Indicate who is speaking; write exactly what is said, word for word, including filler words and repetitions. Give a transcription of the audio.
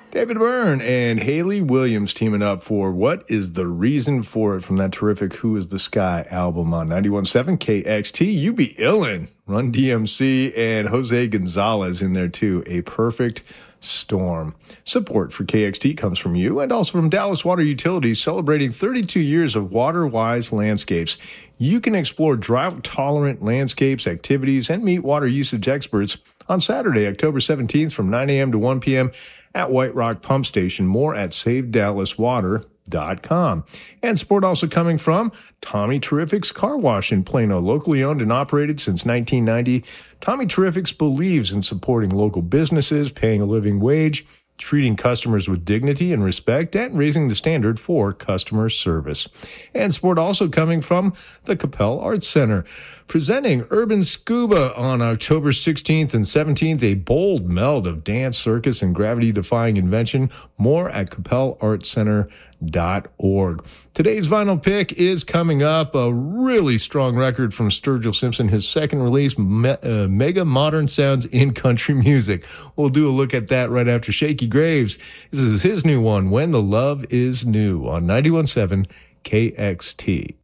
Speaker 1: David Byrne and Haley Williams teaming up for What Is the Reason For It from that terrific Who Is the Sky album on ninety-one point seven K X T. You Be Illin', Run D M C, and Jose Gonzalez in there too. A perfect storm. Support for K X T comes from you and also from Dallas Water Utilities, celebrating thirty-two years of water-wise landscapes. You can explore drought-tolerant landscapes, activities, and meet water usage experts on Saturday, October seventeenth from nine a.m. to one p.m. at White Rock Pump Station. More at save dallas water dot com. And support also coming from Tommy Terrific's Car Wash in Plano, locally owned and operated since nineteen ninety. Tommy Terrific's believes in supporting local businesses, paying a living wage, treating customers with dignity and respect, and raising the standard for customer service. And support also coming from the Capel Arts Center, presenting Urban Scuba on October sixteenth and seventeenth, a bold meld of dance, circus, and gravity-defying invention. More at capel arts center dot org. Today's vinyl pick is coming up, a really strong record from Sturgill Simpson, his second release, Me- uh, Mega Modern Sounds in Country Music. We'll do a look at that right after Shaky Graves. This is his new one, When the Love Is New, on ninety-one point seven K X T.